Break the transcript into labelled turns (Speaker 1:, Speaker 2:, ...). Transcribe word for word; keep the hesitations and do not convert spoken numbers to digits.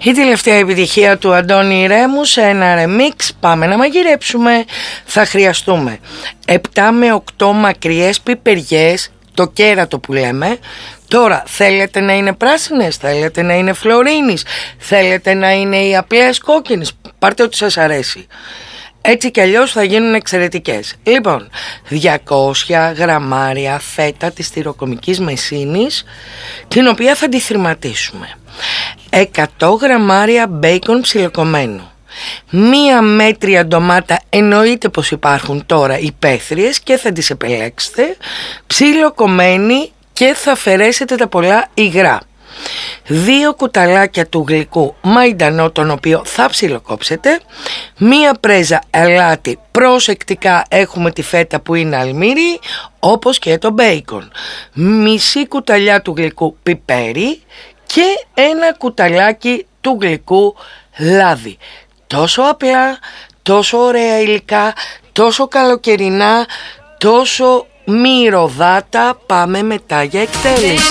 Speaker 1: Η τελευταία επιτυχία του Αντώνη Ρέμου σε ένα ρεμίξ. Πάμε να μαγειρέψουμε. Θα χρειαστούμε επτά με οκτώ μακριές πιπεριές, το κέρατο που λέμε. Τώρα θέλετε να είναι πράσινες, θέλετε να είναι φλωρίνης, θέλετε να είναι οι απλές κόκκινες, πάρτε ό,τι σας αρέσει. Έτσι κι αλλιώς θα γίνουν εξαιρετικές. Λοιπόν, διακόσια γραμμάρια φέτα της τυροκομικής μεσίνης, την οποία θα τη θρηματίσουμε. εκατό γραμμάρια μπέικον ψιλοκομμένο. Μία μέτρια ντομάτα, εννοείται πως υπάρχουν τώρα υπαίθριες και θα τις επιλέξετε, ψιλοκομμένη και θα αφαιρέσετε τα πολλά υγρά. Δύο κουταλάκια του γλυκού μαϊντανό, τον οποίο θα ψιλοκόψετε. Μία πρέζα αλάτι, προσεκτικά έχουμε τη φέτα που είναι αλμύρι, όπως και το μπέικον. Μισή κουταλιά του γλυκού πιπέρι και ένα κουταλάκι του γλυκού λάδι. Τόσο απλά, τόσο ωραία υλικά, τόσο καλοκαιρινά, τόσο μυρωδάτα. Πάμε μετά για εκτέλεση.